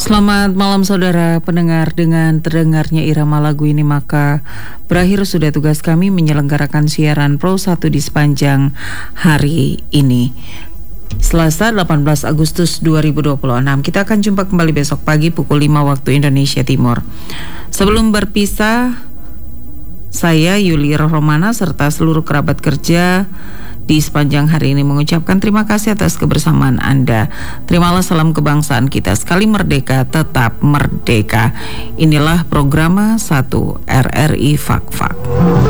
Selamat malam saudara pendengar. Dengan terdengarnya irama lagu ini maka berakhir sudah tugas kami menyelenggarakan siaran Pro 1 di sepanjang hari ini. Selasa 18 Agustus 2026. Kita akan jumpa kembali besok pagi pukul 5 waktu Indonesia Timur. Sebelum berpisah, saya Yuli Rohmana serta seluruh kerabat kerja di sepanjang hari ini mengucapkan terima kasih atas kebersamaan Anda. Terimalah salam kebangsaan kita. Sekali merdeka, tetap merdeka. Inilah program 1 RRI Fak-Fak.